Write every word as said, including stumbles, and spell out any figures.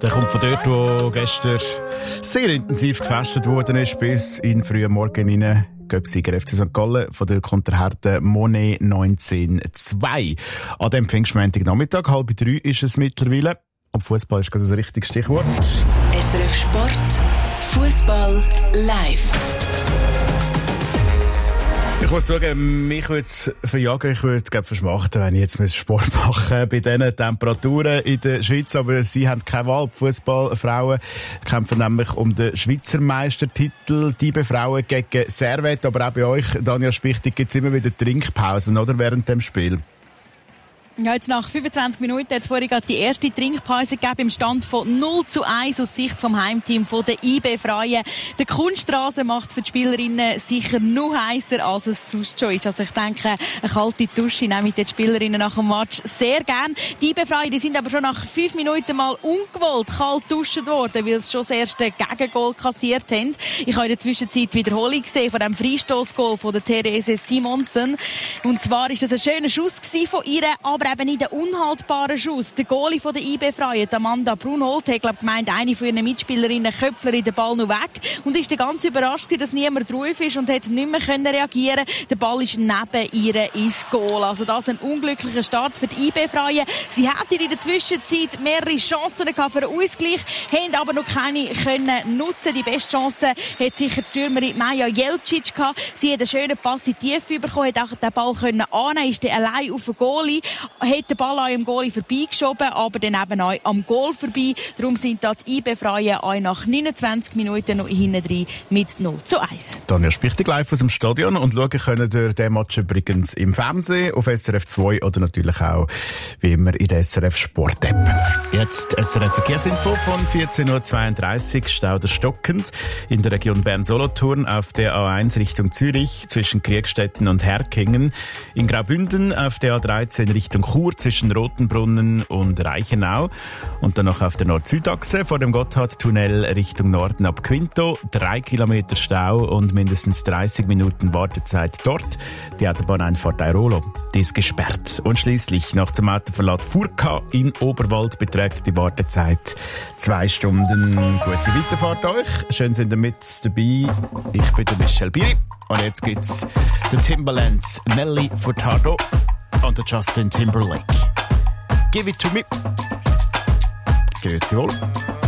Der kommt von dort, wo gestern sehr intensiv gefestet worden ist, bis in den frühen Morgen hinein. Göpsieger F C Sankt Gallen von der Konterhärte Monet neunzehn zwei. An dem Pfingstmontag-Nachmittag, halb drei ist es mittlerweile. Und Fußball ist gerade das richtige Stichwort. S R F Sport, Fußball live. Ich muss sagen, mich würde es verjagen, ich würde glaube verschmachten, wenn ich jetzt Sport machen bei diesen Temperaturen in der Schweiz. Aber sie haben keine Wahl. Die Fußballfrauen kämpfen nämlich um den Schweizer Meistertitel. Die Frauen gegen Servette. Aber auch bei euch, Danja Spichtig, gibt es immer wieder Trinkpausen, oder, während dem Spiel? Ja, jetzt nach fünfundzwanzig Minuten hat es vorhin gerade die erste Trinkpause gegeben im Stand von null zu eins aus Sicht vom Heimteam von der I B Freien. Der Kunststraße macht es für die Spielerinnen sicher noch heißer, als es sonst schon ist. Also ich denke, eine kalte Dusche nehmen die Spielerinnen nach dem Match sehr gern. Die I B Freien, die sind aber schon nach fünf Minuten mal ungewollt kalt duschen worden, weil sie schon das erste Gegengol kassiert haben. Ich habe in der Zwischenzeit Wiederholung gesehen von dem Freistoßgoal von der Therese Simonsen. Und zwar ist das ein schöner Schuss von ihr, aber eben nicht ein unhaltbarer Schuss. Der Goalie von der I B Freien, Amanda Brunholt, hat glaub, gemeint, eine von ihren Mitspielerinnen Köpfler in den Ball noch weg und ist dann ganz überrascht, dass niemand drauf ist und hat nicht mehr können reagieren. Der Ball ist neben ihr ins Goal. Also das ist ein unglücklicher Start für die I B Freien. Sie hätten in der Zwischenzeit mehrere Chancen gehabt für einen Ausgleich, haben aber noch keine können nutzen. Die beste Chance hat sicher die Stürmerin Maja Jelcic gehabt. Sie hat einen schönen Pass in die Tiefe bekommen, hat auch den Ball können annehmen, ist dann allein auf den Goalie, hat den Ball an dem Goalie vorbeigeschoben, aber dann eben auch am Goal vorbei. Darum sind da die I B Freien auch nach neunundzwanzig Minuten noch hinten drin mit null zu eins. Daniel Spichtig live aus dem Stadion und schauen können ihr den Match übrigens im Fernsehen, auf S R F zwei oder natürlich auch wie immer in der S R F Sport App. Jetzt S R F Verkehrsinfo von vierzehn Uhr zweiunddreißig, Stauder stockend in der Region Bern-Solothurn auf der A eins Richtung Zürich zwischen Kriegstetten und Herkingen, in Graubünden auf der A dreizehn Richtung Chur zwischen Rotenbrunnen und Reichenau und dann noch auf der Nord-Süd-Achse vor dem Gotthardtunnel Richtung Norden ab Quinto. Drei Kilometer Stau und mindestens dreißig Minuten Wartezeit dort. Die Autobahneinfahrt Airolo, die ist gesperrt. Und schließlich noch zum Autoverlad Furka in Oberwald beträgt die Wartezeit zwei Stunden. Gute Weiterfahrt euch. Schön sind ihr mit dabei. Ich bin der Michel Biri und jetzt gibt's den Timbalands Nelly Furtado und der Justin Timberlake. Give it to me. Grüezi wohl.